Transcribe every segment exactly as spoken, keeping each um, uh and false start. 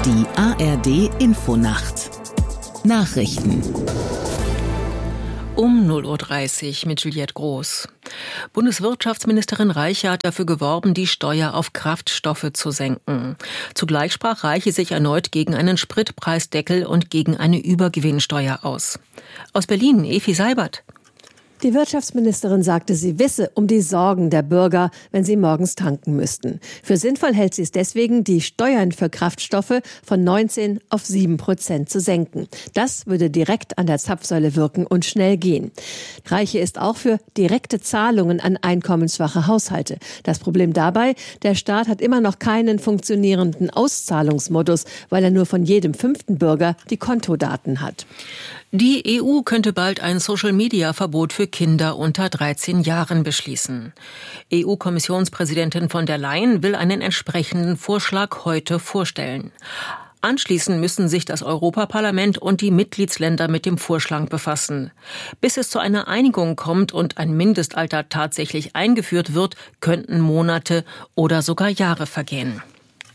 Die A R D-Infonacht. Nachrichten. Um null Uhr dreißig mit Juliette Groß. Bundeswirtschaftsministerin Reiche hat dafür geworben, die Steuer auf Kraftstoffe zu senken. Zugleich sprach Reiche sich erneut gegen einen Spritpreisdeckel und gegen eine Übergewinnsteuer aus. Aus Berlin, Efi Seibert. Die Wirtschaftsministerin sagte, sie wisse um die Sorgen der Bürger, wenn sie morgens tanken müssten. Für sinnvoll hält sie es deswegen, die Steuern für Kraftstoffe von neunzehn auf sieben Prozent zu senken. Das würde direkt an der Zapfsäule wirken und schnell gehen. Reiche ist auch für direkte Zahlungen an einkommensschwache Haushalte. Das Problem dabei, der Staat hat immer noch keinen funktionierenden Auszahlungsmodus, weil er nur von jedem fünften Bürger die Kontodaten hat. Die E U könnte bald ein Social-Media-Verbot für Kinder unter dreizehn Jahren beschließen. E U-Kommissionspräsidentin von der Leyen will einen entsprechenden Vorschlag heute vorstellen. Anschließend müssen sich das Europaparlament und die Mitgliedsländer mit dem Vorschlag befassen. Bis es zu einer Einigung kommt und ein Mindestalter tatsächlich eingeführt wird, könnten Monate oder sogar Jahre vergehen.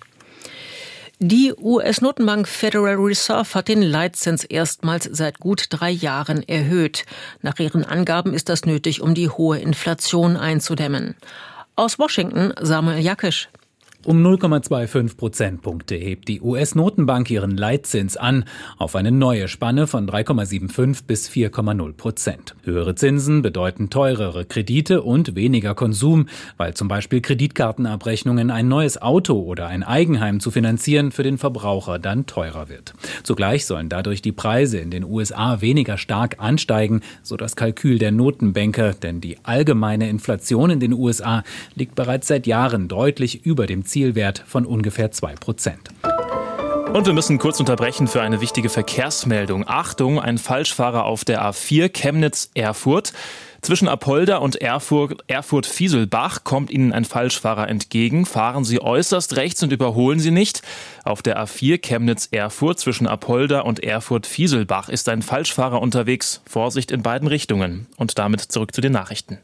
Die U S-Notenbank Federal Reserve hat den Leitzins erstmals seit gut drei Jahren erhöht. Nach ihren Angaben ist das nötig, um die hohe Inflation einzudämmen. Aus Washington, Samuel Jakisch. Um null Komma fünfundzwanzig Prozentpunkte hebt die U S-Notenbank ihren Leitzins an auf eine neue Spanne von drei Komma fünfundsiebzig bis vier Komma null Prozent. Höhere Zinsen bedeuten teurere Kredite und weniger Konsum, weil zum Beispiel Kreditkartenabrechnungen, ein neues Auto oder ein Eigenheim zu finanzieren für den Verbraucher dann teurer wird. Zugleich sollen dadurch die Preise in den U S A weniger stark ansteigen, so das Kalkül der Notenbanker, denn die allgemeine Inflation in den U S A liegt bereits seit Jahren deutlich über dem Zielwert von ungefähr zwei Prozent. Und wir müssen kurz unterbrechen für eine wichtige Verkehrsmeldung. Achtung, ein Falschfahrer auf der A vier Chemnitz-Erfurt. Zwischen Apolda und Erfurt, Erfurt-Fieselbach kommt Ihnen ein Falschfahrer entgegen. Fahren Sie äußerst rechts und überholen Sie nicht. Auf der A vier Chemnitz-Erfurt zwischen Apolda und Erfurt-Fieselbach ist ein Falschfahrer unterwegs. Vorsicht in beiden Richtungen. Und damit zurück zu den Nachrichten.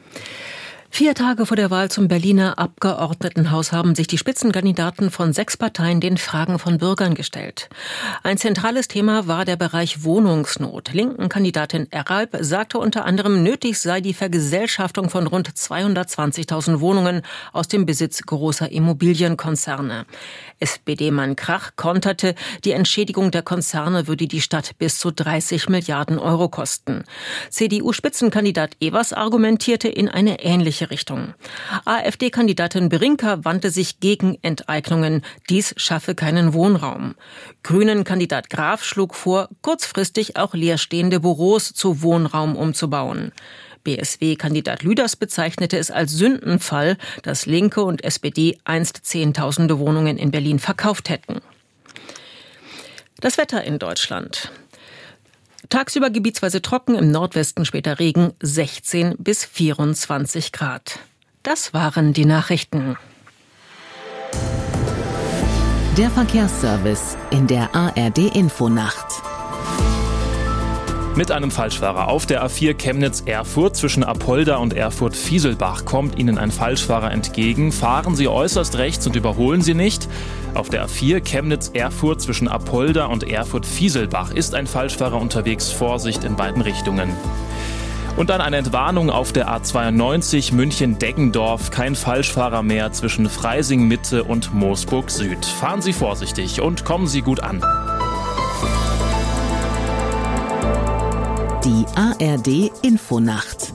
Vier Tage vor der Wahl zum Berliner Abgeordnetenhaus haben sich die Spitzenkandidaten von sechs Parteien den Fragen von Bürgern gestellt. Ein zentrales Thema war der Bereich Wohnungsnot. Linken-Kandidatin Eralp sagte unter anderem, nötig sei die Vergesellschaftung von rund zweihundertzwanzigtausend Wohnungen aus dem Besitz großer Immobilienkonzerne. S P D-Mann Krach konterte, die Entschädigung der Konzerne würde die Stadt bis zu dreißig Milliarden Euro kosten. C D U-Spitzenkandidat Evers argumentierte in eine ähnliche Richtung. AfD-Kandidatin Brinker wandte sich gegen Enteignungen. Dies schaffe keinen Wohnraum. Grünen-Kandidat Graf schlug vor, kurzfristig auch leerstehende Büros zu Wohnraum umzubauen. B S W-Kandidat Lüders bezeichnete es als Sündenfall, dass Linke und S P D einst Zehntausende Wohnungen in Berlin verkauft hätten. Das Wetter in Deutschland. Tagsüber gebietsweise trocken, im Nordwesten später Regen, sechzehn bis vierundzwanzig Grad. Das waren die Nachrichten. Der Verkehrsservice in der A R D-Infonacht. Mit einem Falschfahrer auf der A vier Chemnitz-Erfurt zwischen Apolda und Erfurt-Fieselbach kommt Ihnen ein Falschfahrer entgegen. Fahren Sie äußerst rechts und überholen Sie nicht. Auf der A vier Chemnitz-Erfurt zwischen Apolda und Erfurt-Fieselbach ist ein Falschfahrer unterwegs. Vorsicht in beiden Richtungen. Und dann eine Entwarnung auf der A zweiundneunzig München-Deggendorf. Kein Falschfahrer mehr zwischen Freising-Mitte und Moosburg-Süd. Fahren Sie vorsichtig und kommen Sie gut an. Die A R D-Infonacht.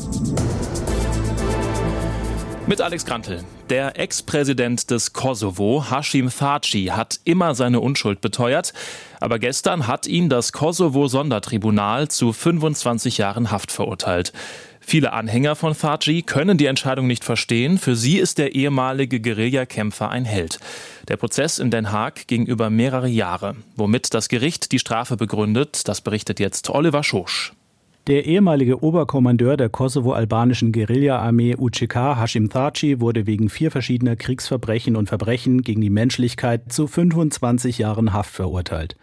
Mit Alex Grantel. Der Ex-Präsident des Kosovo, Hashim Thaçi, hat immer seine Unschuld beteuert. Aber gestern hat ihn das Kosovo-Sondertribunal zu fünfundzwanzig Jahren Haft verurteilt. Viele Anhänger von Thaçi können die Entscheidung nicht verstehen. Für sie ist der ehemalige Guerillakämpfer ein Held. Der Prozess in Den Haag ging über mehrere Jahre. Womit das Gericht die Strafe begründet, das berichtet jetzt Oliver Schosch. Der ehemalige Oberkommandeur der kosovo-albanischen Guerilla-Armee U C K, Hashim Thaçi, wurde wegen vier verschiedener Kriegsverbrechen und Verbrechen gegen die Menschlichkeit zu fünfundzwanzig Jahren Haft verurteilt.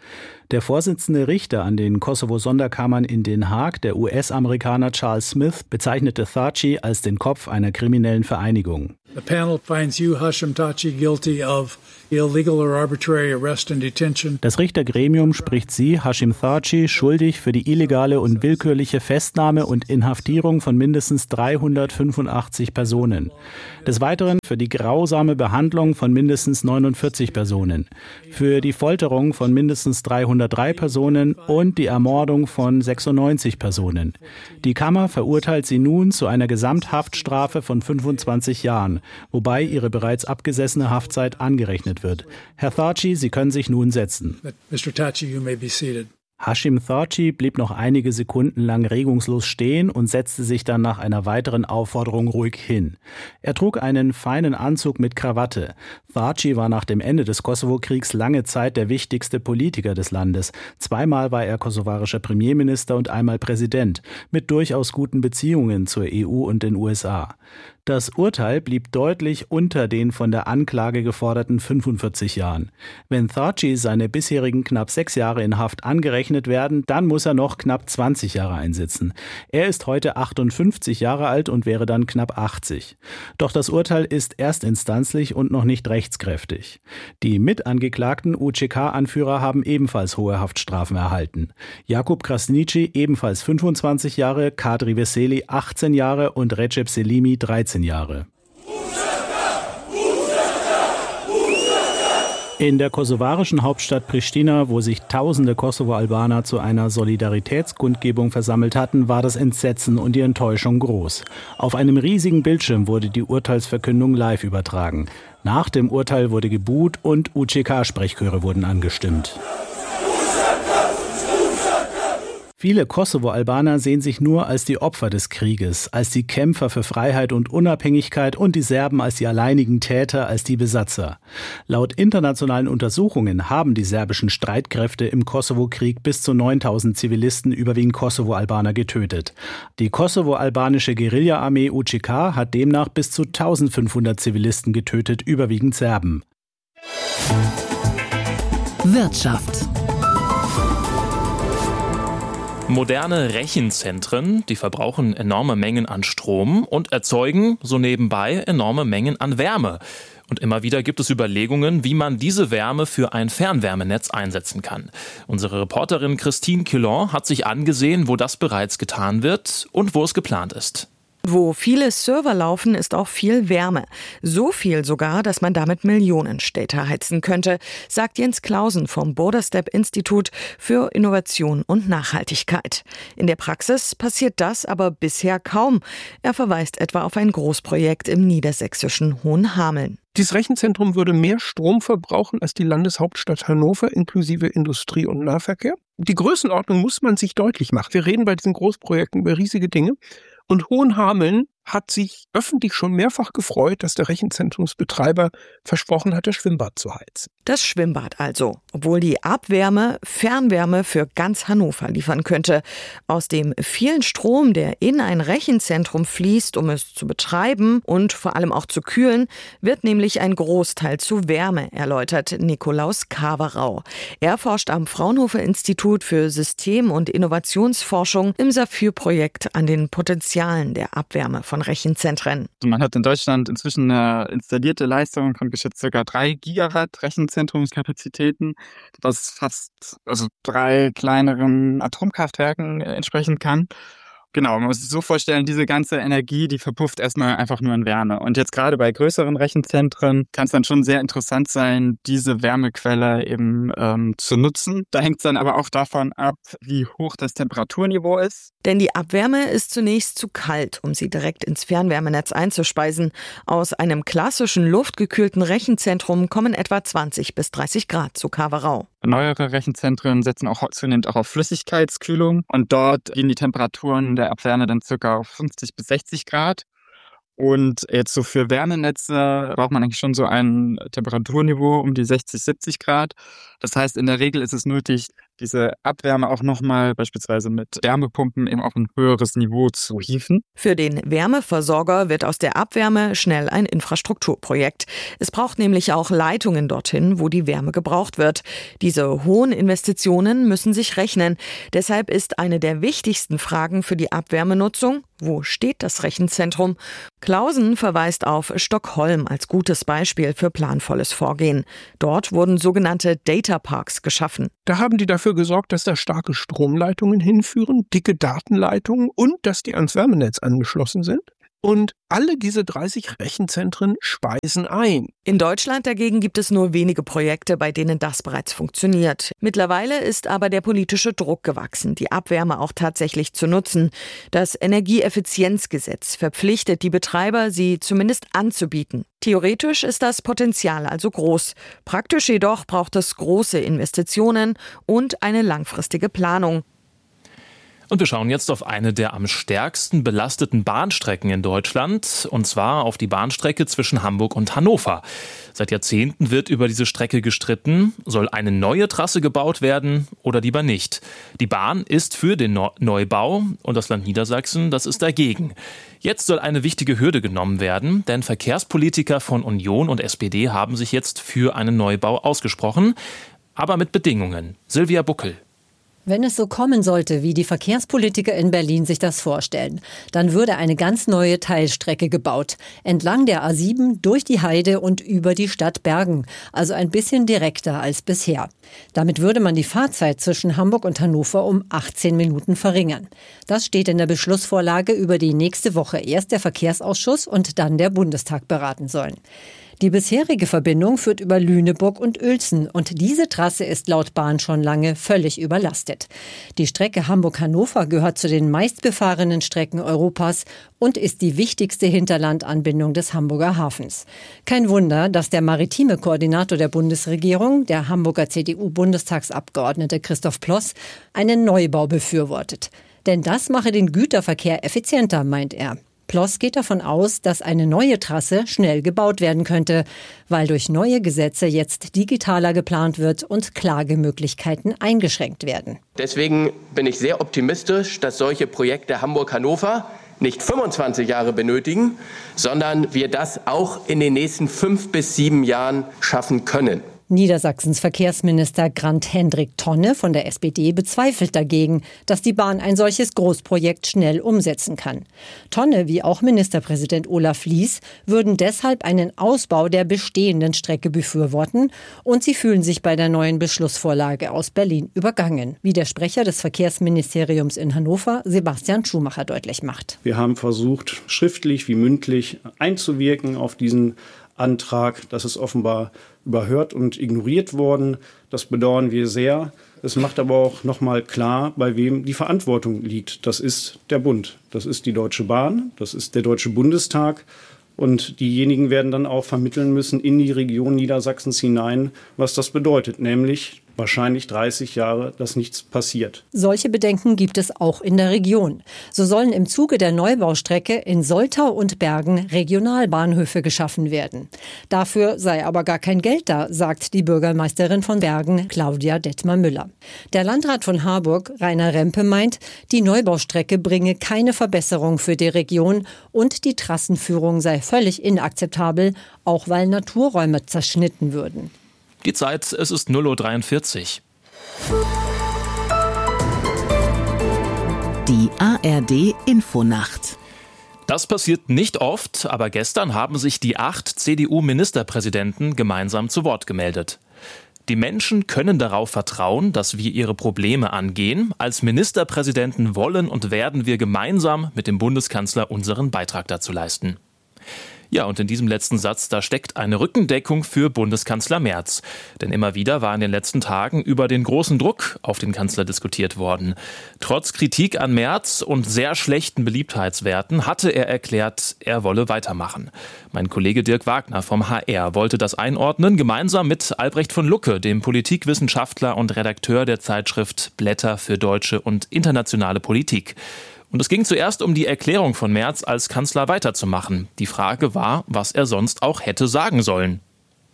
Der Vorsitzende Richter an den Kosovo-Sonderkammern in Den Haag, der U S-Amerikaner Charles Smith, bezeichnete Thaçi als den Kopf einer kriminellen Vereinigung. The panel finds you, Hashim Thaçi, guilty of illegal or arbitrary arrest and detention. Das Richtergremium spricht Sie, Hashim Thaçi, schuldig für die illegale und willkürliche Festnahme und Inhaftierung von mindestens dreihundertfünfundachtzig Personen. Des Weiteren für die grausame Behandlung von mindestens neunundvierzig Personen, für die Folterung von mindestens dreihundertdrei Personen und die Ermordung von sechsundneunzig Personen. Die Kammer verurteilt sie nun zu einer Gesamthaftstrafe von fünfundzwanzig Jahren, wobei ihre bereits abgesessene Haftzeit angerechnet wird. Herr Thaçi, Sie können sich nun setzen. Mister Thaçi, you may be seated. Hashim Thaçi blieb noch einige Sekunden lang regungslos stehen und setzte sich dann nach einer weiteren Aufforderung ruhig hin. Er trug einen feinen Anzug mit Krawatte. Thaçi war nach dem Ende des Kosovo-Kriegs lange Zeit der wichtigste Politiker des Landes. Zweimal war er kosovarischer Premierminister und einmal Präsident, mit durchaus guten Beziehungen zur E U und den U S A. Das Urteil blieb deutlich unter den von der Anklage geforderten fünfundvierzig Jahren. Wenn Thaçi seine bisherigen knapp sechs Jahre in Haft angerechnet werden, dann muss er noch knapp zwanzig Jahre einsitzen. Er ist heute achtundfünfzig Jahre alt und wäre dann knapp achtzig. Doch das Urteil ist erstinstanzlich und noch nicht rechtskräftig. Die mitangeklagten U C K-Anführer haben ebenfalls hohe Haftstrafen erhalten. Jakub Krasniqi ebenfalls fünfundzwanzig Jahre, Kadri Veseli achtzehn Jahre und Recep Selimi dreizehn Jahre. In der kosovarischen Hauptstadt Pristina, wo sich tausende Kosovo-Albaner zu einer Solidaritätskundgebung versammelt hatten, war das Entsetzen und die Enttäuschung groß. Auf einem riesigen Bildschirm wurde die Urteilsverkündung live übertragen. Nach dem Urteil wurde geboot und U C K-Sprechchöre wurden angestimmt. Viele Kosovo-Albaner sehen sich nur als die Opfer des Krieges, als die Kämpfer für Freiheit und Unabhängigkeit und die Serben als die alleinigen Täter, als die Besatzer. Laut internationalen Untersuchungen haben die serbischen Streitkräfte im Kosovo-Krieg bis zu neuntausend Zivilisten, überwiegend Kosovo-Albaner, getötet. Die kosovo-albanische Guerilla-Armee U C K hat demnach bis zu eintausendfünfhundert Zivilisten getötet, überwiegend Serben. Wirtschaft. Moderne Rechenzentren, die verbrauchen enorme Mengen an Strom und erzeugen so nebenbei enorme Mengen an Wärme. Und immer wieder gibt es Überlegungen, wie man diese Wärme für ein Fernwärmenetz einsetzen kann. Unsere Reporterin Christine Quillon hat sich angesehen, wo das bereits getan wird und wo es geplant ist. Wo viele Server laufen, ist auch viel Wärme. So viel sogar, dass man damit Millionen Städte heizen könnte, sagt Jens Clausen vom Borderstep-Institut für Innovation und Nachhaltigkeit. In der Praxis passiert das aber bisher kaum. Er verweist etwa auf ein Großprojekt im niedersächsischen Hohenhameln. Dieses Rechenzentrum würde mehr Strom verbrauchen als die Landeshauptstadt Hannover inklusive Industrie- und Nahverkehr. Die Größenordnung muss man sich deutlich machen. Wir reden bei diesen Großprojekten über riesige Dinge. Und Hohenhameln hat sich öffentlich schon mehrfach gefreut, dass der Rechenzentrumsbetreiber versprochen hat, das Schwimmbad zu heizen. Das Schwimmbad also, obwohl die Abwärme Fernwärme für ganz Hannover liefern könnte. Aus dem vielen Strom, der in ein Rechenzentrum fließt, um es zu betreiben und vor allem auch zu kühlen, wird nämlich ein Großteil zu Wärme, erläutert Nikolaus Kawerau. Er forscht am Fraunhofer Institut für System- und Innovationsforschung im SAFIR-Projekt an den Potenzialen der Abwärme von Rechenzentren. Man hat in Deutschland inzwischen eine installierte Leistung von geschätzt ca. drei Gigawatt Rechenzentrumskapazitäten, das fast also drei kleineren Atomkraftwerken entsprechen kann. Genau, man muss sich so vorstellen, diese ganze Energie, die verpufft erstmal einfach nur in Wärme. Und jetzt gerade bei größeren Rechenzentren kann es dann schon sehr interessant sein, diese Wärmequelle eben ähm, zu nutzen. Da hängt es dann aber auch davon ab, wie hoch das Temperaturniveau ist. Denn die Abwärme ist zunächst zu kalt, um sie direkt ins Fernwärmenetz einzuspeisen. Aus einem klassischen luftgekühlten Rechenzentrum kommen etwa zwanzig bis dreißig Grad, so Kawerau. Neuere Rechenzentren setzen auch zunehmend auch auf Flüssigkeitskühlung und dort gehen die Temperaturen der Abwärme dann circa auf fünfzig bis sechzig Grad. Und jetzt so für Wärmenetze braucht man eigentlich schon so ein Temperaturniveau um die sechzig, siebzig Grad. Das heißt, in der Regel ist es nötig, diese Abwärme auch nochmal beispielsweise mit Wärmepumpen eben auf ein höheres Niveau zu hieven. Für den Wärmeversorger wird aus der Abwärme schnell ein Infrastrukturprojekt. Es braucht nämlich auch Leitungen dorthin, wo die Wärme gebraucht wird. Diese hohen Investitionen müssen sich rechnen. Deshalb ist eine der wichtigsten Fragen für die Abwärmenutzung: Wo steht das Rechenzentrum? Clausen verweist auf Stockholm als gutes Beispiel für planvolles Vorgehen. Dort wurden sogenannte Data Parks geschaffen. Da haben die dafür gesorgt, dass da starke Stromleitungen hinführen, dicke Datenleitungen und dass die ans Wärmenetz angeschlossen sind. Und alle diese dreißig Rechenzentren speisen ein. In Deutschland dagegen gibt es nur wenige Projekte, bei denen das bereits funktioniert. Mittlerweile ist aber der politische Druck gewachsen, die Abwärme auch tatsächlich zu nutzen. Das Energieeffizienzgesetz verpflichtet die Betreiber, sie zumindest anzubieten. Theoretisch ist das Potenzial also groß. Praktisch jedoch braucht es große Investitionen und eine langfristige Planung. Und wir schauen jetzt auf eine der am stärksten belasteten Bahnstrecken in Deutschland, und zwar auf die Bahnstrecke zwischen Hamburg und Hannover. Seit Jahrzehnten wird über diese Strecke gestritten. Soll eine neue Trasse gebaut werden oder lieber nicht? Die Bahn ist für den Neubau und das Land Niedersachsen, das ist dagegen. Jetzt soll eine wichtige Hürde genommen werden, denn Verkehrspolitiker von Union und S P D haben sich jetzt für einen Neubau ausgesprochen, aber mit Bedingungen. Silvia Buckel. Wenn es so kommen sollte, wie die Verkehrspolitiker in Berlin sich das vorstellen, dann würde eine ganz neue Teilstrecke gebaut. Entlang der A sieben, durch die Heide und über die Stadt Bergen. Also ein bisschen direkter als bisher. Damit würde man die Fahrzeit zwischen Hamburg und Hannover um achtzehn Minuten verringern. Das steht in der Beschlussvorlage, über die nächste Woche erst der Verkehrsausschuss und dann der Bundestag beraten sollen. Die bisherige Verbindung führt über Lüneburg und Uelzen und diese Trasse ist laut Bahn schon lange völlig überlastet. Die Strecke Hamburg-Hannover gehört zu den meistbefahrenen Strecken Europas und ist die wichtigste Hinterlandanbindung des Hamburger Hafens. Kein Wunder, dass der maritime Koordinator der Bundesregierung, der Hamburger C D U-Bundestagsabgeordnete Christoph Ploss, einen Neubau befürwortet. Denn das mache den Güterverkehr effizienter, meint er. Ploss geht davon aus, dass eine neue Trasse schnell gebaut werden könnte, weil durch neue Gesetze jetzt digitaler geplant wird und Klagemöglichkeiten eingeschränkt werden. Deswegen bin ich sehr optimistisch, dass solche Projekte Hamburg-Hannover nicht fünfundzwanzig Jahre benötigen, sondern wir das auch in den nächsten fünf bis sieben Jahren schaffen können. Niedersachsens Verkehrsminister Grant-Hendrik Tonne von der S P D bezweifelt dagegen, dass die Bahn ein solches Großprojekt schnell umsetzen kann. Tonne, wie auch Ministerpräsident Olaf Lies, würden deshalb einen Ausbau der bestehenden Strecke befürworten und sie fühlen sich bei der neuen Beschlussvorlage aus Berlin übergangen, wie der Sprecher des Verkehrsministeriums in Hannover, Sebastian Schumacher, deutlich macht. Wir haben versucht, schriftlich wie mündlich einzuwirken auf diesen Antrag. Das ist offenbar überhört und ignoriert worden. Das bedauern wir sehr. Es macht aber auch noch mal klar, bei wem die Verantwortung liegt. Das ist der Bund, das ist die Deutsche Bahn, das ist der Deutsche Bundestag. Und diejenigen werden dann auch vermitteln müssen in die Region Niedersachsens hinein, was das bedeutet, nämlich wahrscheinlich dreißig Jahre, dass nichts passiert. Solche Bedenken gibt es auch in der Region. So sollen im Zuge der Neubaustrecke in Soltau und Bergen Regionalbahnhöfe geschaffen werden. Dafür sei aber gar kein Geld da, sagt die Bürgermeisterin von Bergen, Claudia Detmer-Müller. Der Landrat von Harburg, Rainer Rempe, meint, die Neubaustrecke bringe keine Verbesserung für die Region und die Trassenführung sei völlig inakzeptabel, auch weil Naturräume zerschnitten würden. Die Zeit, es ist null Uhr dreiundvierzig. Die A R D Infonacht. Das passiert nicht oft, aber gestern haben sich die acht C D U-Ministerpräsidenten gemeinsam zu Wort gemeldet. Die Menschen können darauf vertrauen, dass wir ihre Probleme angehen. Als Ministerpräsidenten wollen und werden wir gemeinsam mit dem Bundeskanzler unseren Beitrag dazu leisten. Ja, und in diesem letzten Satz, da steckt eine Rückendeckung für Bundeskanzler Merz. Denn immer wieder war in den letzten Tagen über den großen Druck auf den Kanzler diskutiert worden. Trotz Kritik an Merz und sehr schlechten Beliebtheitswerten hatte er erklärt, er wolle weitermachen. Mein Kollege Dirk Wagner vom H R wollte das einordnen, gemeinsam mit Albrecht von Lucke, dem Politikwissenschaftler und Redakteur der Zeitschrift Blätter für deutsche und internationale Politik. Und es ging zuerst um die Erklärung von Merz, als Kanzler weiterzumachen. Die Frage war, was er sonst auch hätte sagen sollen.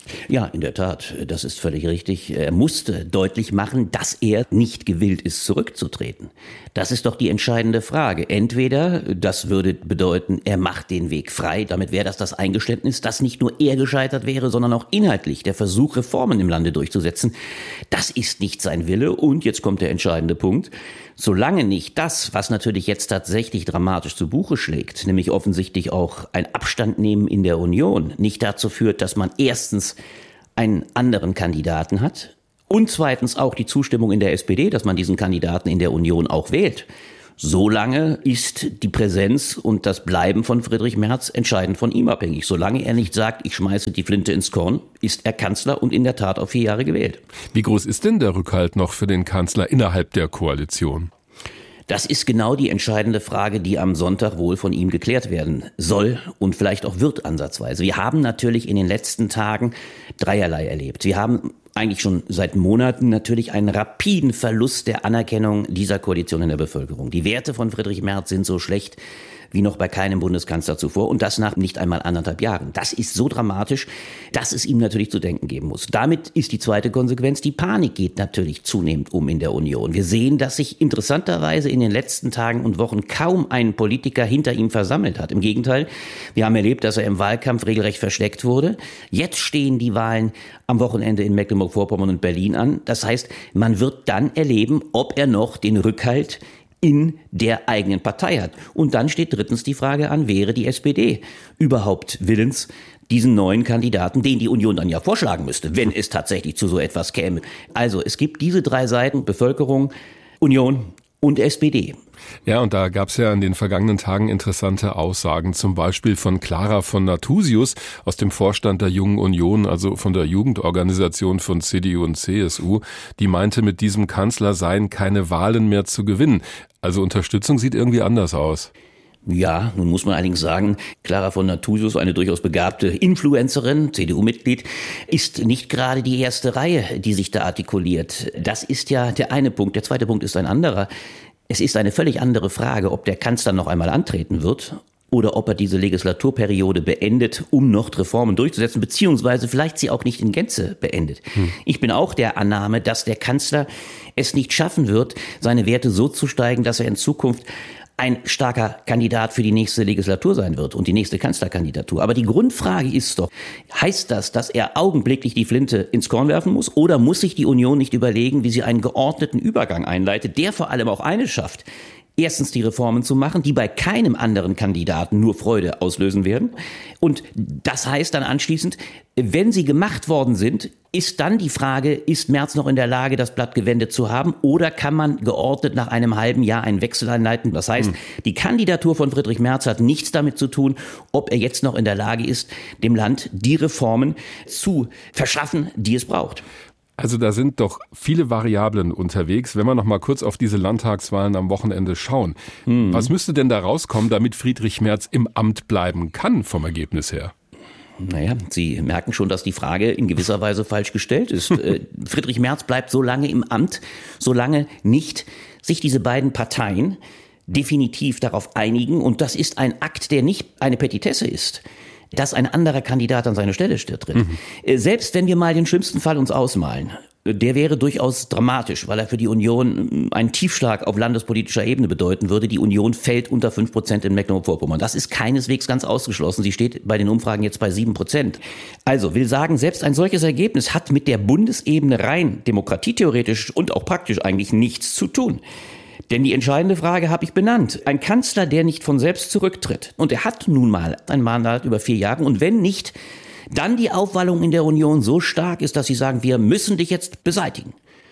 Ja, in der Tat, das ist völlig richtig. Er musste deutlich machen, dass er nicht gewillt ist, zurückzutreten. Das ist doch die entscheidende Frage. Entweder, das würde bedeuten, er macht den Weg frei, damit wäre das das Eingeständnis, dass nicht nur er gescheitert wäre, sondern auch inhaltlich der Versuch, Reformen im Lande durchzusetzen. Das ist nicht sein Wille und jetzt kommt der entscheidende Punkt. Solange nicht das, was natürlich jetzt tatsächlich dramatisch zu Buche schlägt, nämlich offensichtlich auch ein Abstandnehmen in der Union, nicht dazu führt, dass man erstens einen anderen Kandidaten hat und zweitens auch die Zustimmung in der S P D, dass man diesen Kandidaten in der Union auch wählt. Solange ist die Präsenz und das Bleiben von Friedrich Merz entscheidend von ihm abhängig. Solange er nicht sagt, ich schmeiße die Flinte ins Korn, ist er Kanzler und in der Tat auf vier Jahre gewählt. Wie groß ist denn der Rückhalt noch für den Kanzler innerhalb der Koalition? Das ist genau die entscheidende Frage, die am Sonntag wohl von ihm geklärt werden soll und vielleicht auch wird ansatzweise. Wir haben natürlich in den letzten Tagen dreierlei erlebt. Wir haben eigentlich schon seit Monaten natürlich einen rapiden Verlust der Anerkennung dieser Koalition in der Bevölkerung. Die Werte von Friedrich Merz sind so schlecht wie noch bei keinem Bundeskanzler zuvor und das nach nicht einmal anderthalb Jahren. Das ist so dramatisch, dass es ihm natürlich zu denken geben muss. Damit ist die zweite Konsequenz, die Panik geht natürlich zunehmend um in der Union. Wir sehen, dass sich interessanterweise in den letzten Tagen und Wochen kaum ein Politiker hinter ihm versammelt hat. Im Gegenteil, wir haben erlebt, dass er im Wahlkampf regelrecht versteckt wurde. Jetzt stehen die Wahlen am Wochenende in Mecklenburg-Vorpommern und Berlin an. Das heißt, man wird dann erleben, ob er noch den Rückhalt in der eigenen Partei hat. Und dann steht drittens die Frage an, wäre die S P D überhaupt willens, diesen neuen Kandidaten, den die Union dann ja vorschlagen müsste, wenn es tatsächlich zu so etwas käme. Also es gibt diese drei Seiten, Bevölkerung, Union und S P D. Ja, und da gab es ja in den vergangenen Tagen interessante Aussagen, zum Beispiel von Clara von Nathusius aus dem Vorstand der Jungen Union, also von der Jugendorganisation von C D U und C S U, die meinte, mit diesem Kanzler seien keine Wahlen mehr zu gewinnen. Also Unterstützung sieht irgendwie anders aus. Ja, nun muss man allerdings sagen, Clara von Nathusius, eine durchaus begabte Influencerin, C D U-Mitglied, ist nicht gerade die erste Reihe, die sich da artikuliert. Das ist ja der eine Punkt. Der zweite Punkt ist ein anderer. Es ist eine völlig andere Frage, ob der Kanzler noch einmal antreten wird oder ob er diese Legislaturperiode beendet, um noch Reformen durchzusetzen, beziehungsweise vielleicht sie auch nicht in Gänze beendet. Hm. Ich bin auch der Annahme, dass der Kanzler es nicht schaffen wird, seine Werte so zu steigen, dass er in Zukunft ein starker Kandidat für die nächste Legislatur sein wird und die nächste Kanzlerkandidatur. Aber die Grundfrage ist doch, heißt das, dass er augenblicklich die Flinte ins Korn werfen muss oder muss sich die Union nicht überlegen, wie sie einen geordneten Übergang einleitet, der vor allem auch eines schafft, erstens die Reformen zu machen, die bei keinem anderen Kandidaten nur Freude auslösen werden. Und das heißt dann anschließend, wenn sie gemacht worden sind, ist dann die Frage, ist Merz noch in der Lage, das Blatt gewendet zu haben oder kann man geordnet nach einem halben Jahr einen Wechsel einleiten? Das heißt, hm. die Kandidatur von Friedrich Merz hat nichts damit zu tun, ob er jetzt noch in der Lage ist, dem Land die Reformen zu verschaffen, die es braucht. Also da sind doch viele Variablen unterwegs, wenn wir noch mal kurz auf diese Landtagswahlen am Wochenende schauen. Hm. Was müsste denn da rauskommen, damit Friedrich Merz im Amt bleiben kann vom Ergebnis her? Naja, Sie merken schon, dass die Frage in gewisser Weise falsch gestellt ist. Friedrich Merz bleibt so lange im Amt, solange nicht sich diese beiden Parteien definitiv darauf einigen. Und das ist ein Akt, der nicht eine Petitesse ist, dass ein anderer Kandidat an seine Stelle tritt. Mhm. Selbst wenn wir mal den schlimmsten Fall uns ausmalen, der wäre durchaus dramatisch, weil er für die Union einen Tiefschlag auf landespolitischer Ebene bedeuten würde. Die Union fällt unter fünf Prozent in Mecklenburg-Vorpommern. Das ist keineswegs ganz ausgeschlossen. Sie steht bei den Umfragen jetzt bei sieben Prozent. Also will sagen, selbst ein solches Ergebnis hat mit der Bundesebene rein demokratietheoretisch und auch praktisch eigentlich nichts zu tun. Denn die entscheidende Frage habe ich benannt. Ein Kanzler, der nicht von selbst zurücktritt. Und er hat nun mal ein Mandat über vier Jahre. Und wenn nicht, dann die Aufwallung in der Union so stark ist, dass sie sagen, wir müssen dich jetzt beseitigen.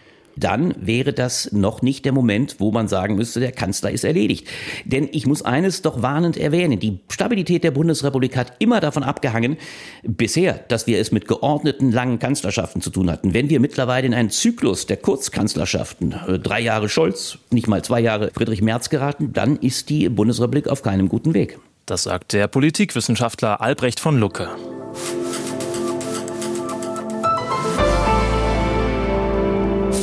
Dann wäre das noch nicht der Moment, wo man sagen müsste, der Kanzler ist erledigt. Denn ich muss eines doch warnend erwähnen. Die Stabilität der Bundesrepublik hat immer davon abgehangen, bisher, dass wir es mit geordneten langen Kanzlerschaften zu tun hatten. Wenn wir mittlerweile in einen Zyklus der Kurzkanzlerschaften, drei Jahre Scholz, nicht mal zwei Jahre Friedrich Merz geraten, dann ist die Bundesrepublik auf keinem guten Weg. Das sagt der Politikwissenschaftler Albrecht von Lucke.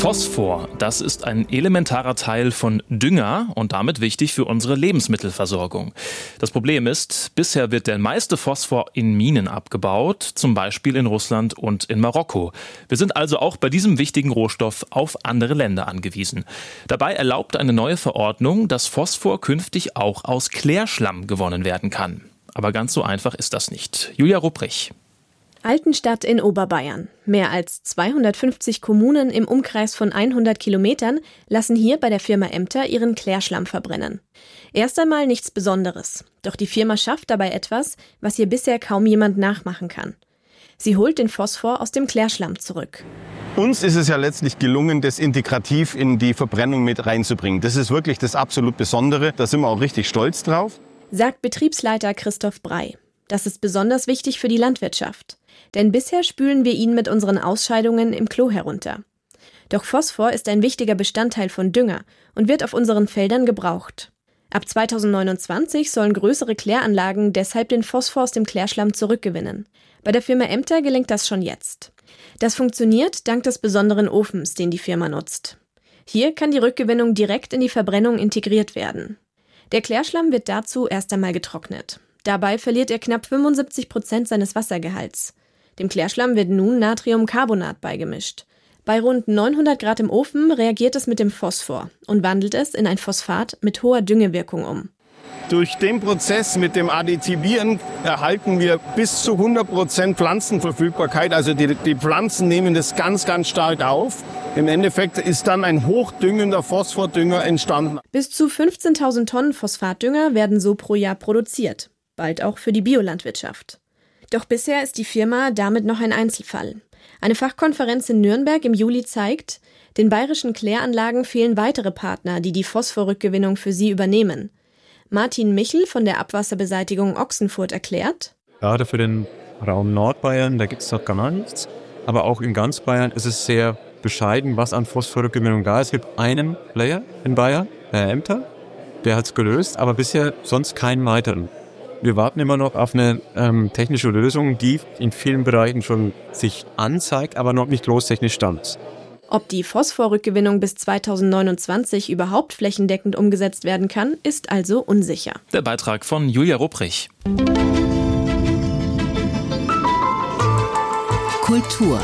Phosphor, das ist ein elementarer Teil von Dünger und damit wichtig für unsere Lebensmittelversorgung. Das Problem ist, bisher wird der meiste Phosphor in Minen abgebaut, zum Beispiel in Russland und in Marokko. Wir sind also auch bei diesem wichtigen Rohstoff auf andere Länder angewiesen. Dabei erlaubt eine neue Verordnung, dass Phosphor künftig auch aus Klärschlamm gewonnen werden kann. Aber ganz so einfach ist das nicht. Julia Rupprich. Altenstadt in Oberbayern. Mehr als zweihundertfünfzig Kommunen im Umkreis von hundert Kilometern lassen hier bei der Firma Emter ihren Klärschlamm verbrennen. Erst einmal nichts Besonderes. Doch die Firma schafft dabei etwas, was hier bisher kaum jemand nachmachen kann. Sie holt den Phosphor aus dem Klärschlamm zurück. Uns ist es ja letztlich gelungen, das integrativ in die Verbrennung mit reinzubringen. Das ist wirklich das absolut Besondere. Da sind wir auch richtig stolz drauf. Sagt Betriebsleiter Christoph Brey. Das ist besonders wichtig für die Landwirtschaft. Denn bisher spülen wir ihn mit unseren Ausscheidungen im Klo herunter. Doch Phosphor ist ein wichtiger Bestandteil von Dünger und wird auf unseren Feldern gebraucht. Ab zweitausendneunundzwanzig sollen größere Kläranlagen deshalb den Phosphor aus dem Klärschlamm zurückgewinnen. Bei der Firma Emter gelingt das schon jetzt. Das funktioniert dank des besonderen Ofens, den die Firma nutzt. Hier kann die Rückgewinnung direkt in die Verbrennung integriert werden. Der Klärschlamm wird dazu erst einmal getrocknet. Dabei verliert er knapp fünfundsiebzig Prozent seines Wassergehalts. Dem Klärschlamm wird nun Natriumcarbonat beigemischt. Bei rund neunhundert Grad im Ofen reagiert es mit dem Phosphor und wandelt es in ein Phosphat mit hoher Düngewirkung um. Durch den Prozess mit dem Additivieren erhalten wir bis zu hundert Prozent Pflanzenverfügbarkeit. Also die, die Pflanzen nehmen das ganz, ganz stark auf. Im Endeffekt ist dann ein hochdüngender Phosphordünger entstanden. Bis zu fünfzehntausend Tonnen Phosphatdünger werden so pro Jahr produziert. Bald auch für die Biolandwirtschaft. Doch bisher ist die Firma damit noch ein Einzelfall. Eine Fachkonferenz in Nürnberg im Juli zeigt, den bayerischen Kläranlagen fehlen weitere Partner, die die Phosphorrückgewinnung für sie übernehmen. Martin Michel von der Abwasserbeseitigung Ochsenfurt erklärt: Gerade für den Raum Nordbayern, da gibt es noch gar nichts. Aber auch in ganz Bayern ist es sehr bescheiden, was an Phosphorrückgewinnung da ist. Es gibt einen Player in Bayern, Herr Emter, der hat es gelöst, aber bisher sonst keinen weiteren. Wir warten immer noch auf eine ähm, technische Lösung, die in vielen Bereichen schon sich anzeigt, aber noch nicht großtechnisch stand. Ob die Phosphorrückgewinnung bis zweitausendneunundzwanzig überhaupt flächendeckend umgesetzt werden kann, ist also unsicher. Der Beitrag von Julia Rupprich. Kultur.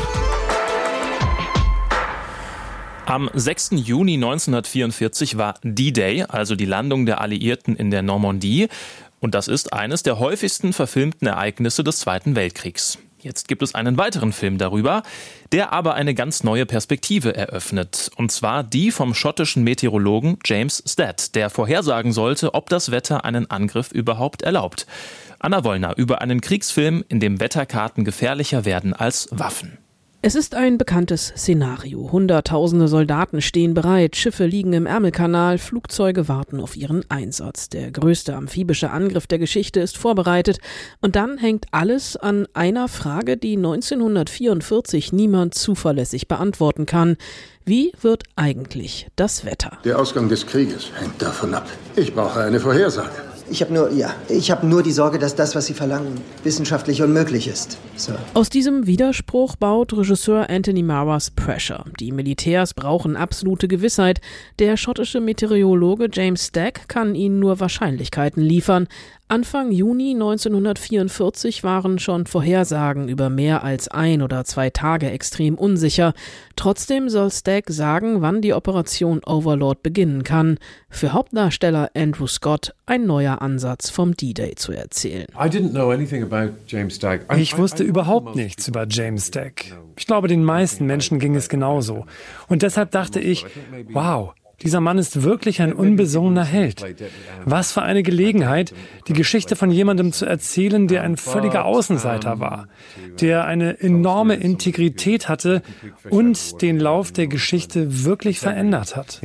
Am sechsten Juni neunzehnhundertvierundvierzig war D-Day, also die Landung der Alliierten in der Normandie. Und das ist eines der häufigsten verfilmten Ereignisse des Zweiten Weltkriegs. Jetzt gibt es einen weiteren Film darüber, der aber eine ganz neue Perspektive eröffnet. Und zwar die vom schottischen Meteorologen James Statt, der vorhersagen sollte, ob das Wetter einen Angriff überhaupt erlaubt. Anna Wollner über einen Kriegsfilm, in dem Wetterkarten gefährlicher werden als Waffen. Es ist ein bekanntes Szenario. Hunderttausende Soldaten stehen bereit, Schiffe liegen im Ärmelkanal, Flugzeuge warten auf ihren Einsatz. Der größte amphibische Angriff der Geschichte ist vorbereitet. Und dann hängt alles an einer Frage, die neunzehnhundertvierundvierzig niemand zuverlässig beantworten kann. Wie wird eigentlich das Wetter? Der Ausgang des Krieges hängt davon ab. Ich brauche eine Vorhersage. Ich habe nur, ja, ich habe nur die Sorge, dass das, was Sie verlangen, wissenschaftlich unmöglich ist. So. Aus diesem Widerspruch baut Regisseur Anthony Marras Pressure. Die Militärs brauchen absolute Gewissheit. Der schottische Meteorologe James Stack kann ihnen nur Wahrscheinlichkeiten liefern. Anfang Juni neunzehnhundertvierundvierzig waren schon Vorhersagen über mehr als ein oder zwei Tage extrem unsicher. Trotzdem soll Stack sagen, wann die Operation Overlord beginnen kann. Für Hauptdarsteller Andrew Scott ein neuer Ansatz vom D-Day zu erzählen. Ich wusste überhaupt nichts über James Stack. Ich glaube, den meisten Menschen ging es genauso. Und deshalb dachte ich, wow, dieser Mann ist wirklich ein unbesungener Held. Was für eine Gelegenheit, die Geschichte von jemandem zu erzählen, der ein völliger Außenseiter war, der eine enorme Integrität hatte und den Lauf der Geschichte wirklich verändert hat.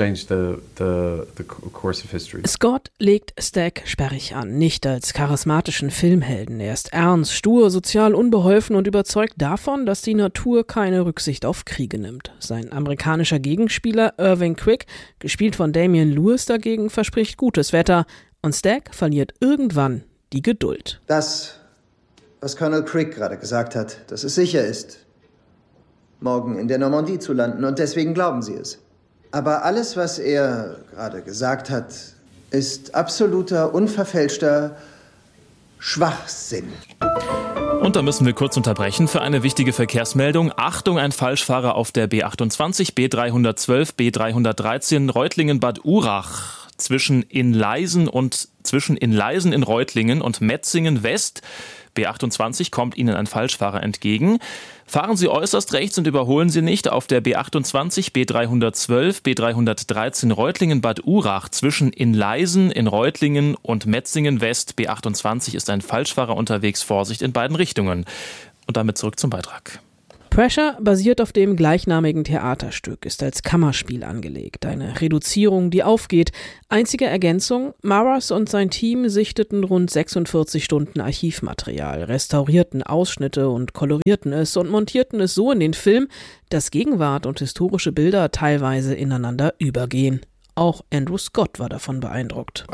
Scott legt Stack sperrig an, nicht als charismatischen Filmhelden. Er ist ernst, stur, sozial unbeholfen und überzeugt davon, dass die Natur keine Rücksicht auf Kriege nimmt. Sein amerikanischer Gegenspieler Irving Quick, gespielt von Damian Lewis, dagegen verspricht gutes Wetter und Stack verliert irgendwann die Geduld. Das, was Colonel Crick gerade gesagt hat, dass es sicher ist, morgen in der Normandie zu landen und deswegen glauben sie es. Aber alles, was er gerade gesagt hat, ist absoluter, unverfälschter Schwachsinn. Und da müssen wir kurz unterbrechen für eine wichtige Verkehrsmeldung. Achtung, ein Falschfahrer auf der B achtundzwanzig, B dreihundertzwölf, B dreihundertdreizehn, Reutlingen-Bad Urach. Zwischen Inleisen und zwischen Inleisen in Reutlingen und Metzingen West. B achtundzwanzig kommt Ihnen ein Falschfahrer entgegen. Fahren Sie äußerst rechts und überholen Sie nicht. Auf der B achtundzwanzig, B dreihundertzwölf, B dreihundertdreizehn Reutlingen-Bad Urach zwischen Inleisen in Reutlingen und Metzingen West. B achtundzwanzig ist ein Falschfahrer unterwegs. Vorsicht in beiden Richtungen. Und damit zurück zum Beitrag. Pressure basiert auf dem gleichnamigen Theaterstück, ist als Kammerspiel angelegt. Eine Reduzierung, die aufgeht. Einzige Ergänzung: Maras und sein Team sichteten rund sechsundvierzig Stunden Archivmaterial, restaurierten Ausschnitte und kolorierten es und montierten es so in den Film, dass Gegenwart und historische Bilder teilweise ineinander übergehen. Auch Andrew Scott war davon beeindruckt.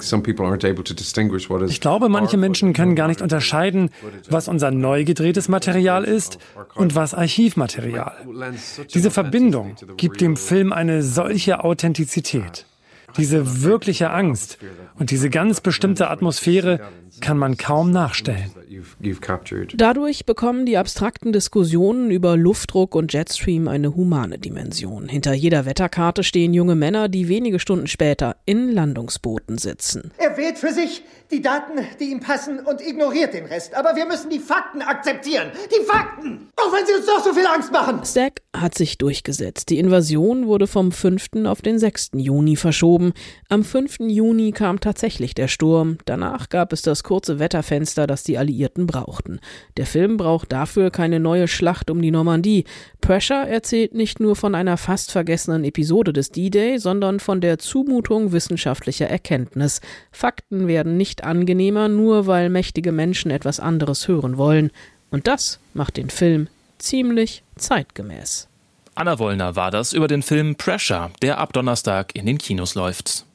Ich glaube, manche Menschen können gar nicht unterscheiden, was unser neu gedrehtes Material ist und was Archivmaterial. Diese Verbindung gibt dem Film eine solche Authentizität. Diese wirkliche Angst und diese ganz bestimmte Atmosphäre kann man kaum nachstellen. Dadurch bekommen die abstrakten Diskussionen über Luftdruck und Jetstream eine humane Dimension. Hinter jeder Wetterkarte stehen junge Männer, die wenige Stunden später in Landungsbooten sitzen. Er wählt für sich die Daten, die ihm passen und ignoriert den Rest. Aber wir müssen die Fakten akzeptieren. Die Fakten! Auch wenn sie uns doch so viel Angst machen! Stack hat sich durchgesetzt. Die Invasion wurde vom fünften auf den sechsten Juni verschoben. Am fünften Juni kam tatsächlich der Sturm. Danach gab es das kurze Wetterfenster, das die Alliierten brauchten. Der Film braucht dafür keine neue Schlacht um die Normandie. Pressure erzählt nicht nur von einer fast vergessenen Episode des D-Day, sondern von der Zumutung wissenschaftlicher Erkenntnis. Fakten werden nicht angenehmer, nur weil mächtige Menschen etwas anderes hören wollen. Und das macht den Film ziemlich zeitgemäß. Anna Wollner war das über den Film Pressure, der ab Donnerstag in den Kinos läuft.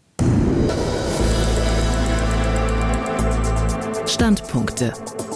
Standpunkte.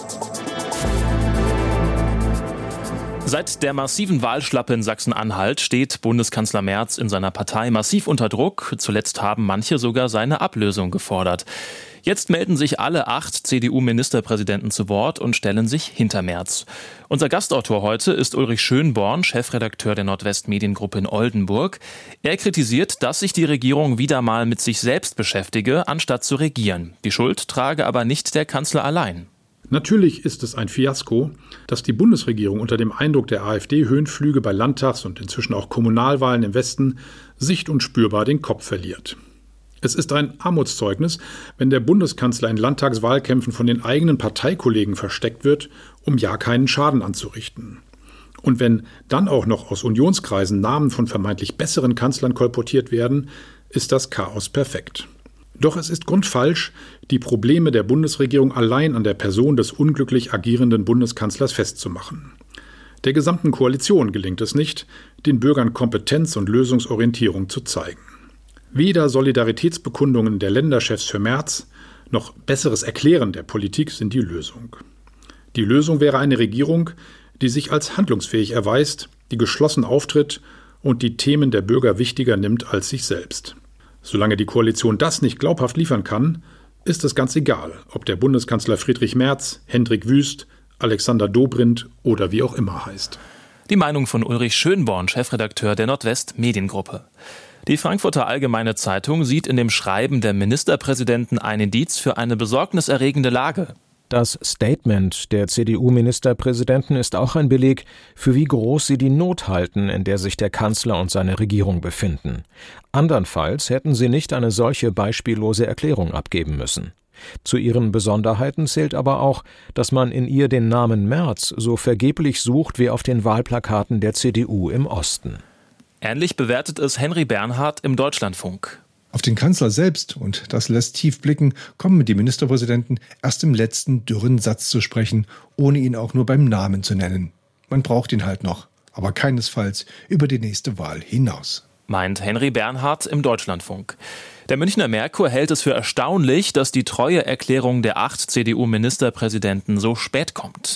Seit der massiven Wahlschlappe in Sachsen-Anhalt steht Bundeskanzler Merz in seiner Partei massiv unter Druck. Zuletzt haben manche sogar seine Ablösung gefordert. Jetzt melden sich alle acht C D U-Ministerpräsidenten zu Wort und stellen sich hinter Merz. Unser Gastautor heute ist Ulrich Schönborn, Chefredakteur der Nordwest-Mediengruppe in Oldenburg. Er kritisiert, dass sich die Regierung wieder mal mit sich selbst beschäftige, anstatt zu regieren. Die Schuld trage aber nicht der Kanzler allein. Natürlich ist es ein Fiasko, dass die Bundesregierung unter dem Eindruck der AfD-Höhenflüge bei Landtags- und inzwischen auch Kommunalwahlen im Westen sicht- und spürbar den Kopf verliert. Es ist ein Armutszeugnis, wenn der Bundeskanzler in Landtagswahlkämpfen von den eigenen Parteikollegen versteckt wird, um ja keinen Schaden anzurichten. Und wenn dann auch noch aus Unionskreisen Namen von vermeintlich besseren Kanzlern kolportiert werden, ist das Chaos perfekt. Doch es ist grundfalsch, die Probleme der Bundesregierung allein an der Person des unglücklich agierenden Bundeskanzlers festzumachen. Der gesamten Koalition gelingt es nicht, den Bürgern Kompetenz und Lösungsorientierung zu zeigen. Weder Solidaritätsbekundungen der Länderchefs für Merz noch besseres Erklären der Politik sind die Lösung. Die Lösung wäre eine Regierung, die sich als handlungsfähig erweist, die geschlossen auftritt und die Themen der Bürger wichtiger nimmt als sich selbst. Solange die Koalition das nicht glaubhaft liefern kann, ist es ganz egal, ob der Bundeskanzler Friedrich Merz, Hendrik Wüst, Alexander Dobrindt oder wie auch immer heißt. Die Meinung von Ulrich Schönborn, Chefredakteur der Nordwest-Mediengruppe. Die Frankfurter Allgemeine Zeitung sieht in dem Schreiben der Ministerpräsidenten ein Indiz für eine besorgniserregende Lage. Das Statement der C D U-Ministerpräsidenten ist auch ein Beleg, für wie groß sie die Not halten, in der sich der Kanzler und seine Regierung befinden. Andernfalls hätten sie nicht eine solche beispiellose Erklärung abgeben müssen. Zu ihren Besonderheiten zählt aber auch, dass man in ihr den Namen Merz so vergeblich sucht wie auf den Wahlplakaten der C D U im Osten. Ähnlich bewertet es Henry Bernhard im Deutschlandfunk. Auf den Kanzler selbst, und das lässt tief blicken, kommen die Ministerpräsidenten erst im letzten dürren Satz zu sprechen, ohne ihn auch nur beim Namen zu nennen. Man braucht ihn halt noch, aber keinesfalls über die nächste Wahl hinaus. Meint Henry Bernhard im Deutschlandfunk. Der Münchner Merkur hält es für erstaunlich, dass die Treueerklärung der acht C D U-Ministerpräsidenten so spät kommt.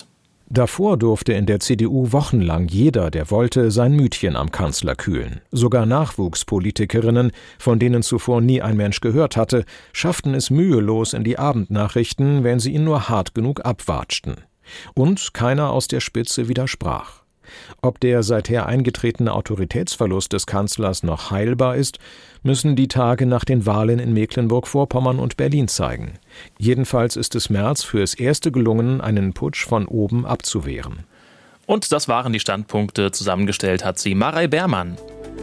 Davor durfte in der C D U wochenlang jeder, der wollte, sein Mütchen am Kanzler kühlen. Sogar Nachwuchspolitikerinnen, von denen zuvor nie ein Mensch gehört hatte, schafften es mühelos in die Abendnachrichten, wenn sie ihn nur hart genug abwatschten. Und keiner aus der Spitze widersprach. Ob der seither eingetretene Autoritätsverlust des Kanzlers noch heilbar ist, müssen die Tage nach den Wahlen in Mecklenburg-Vorpommern und Berlin zeigen. Jedenfalls ist es Merz fürs Erste gelungen, einen Putsch von oben abzuwehren. Und das waren die Standpunkte. Zusammengestellt hat sie Marei Beermann.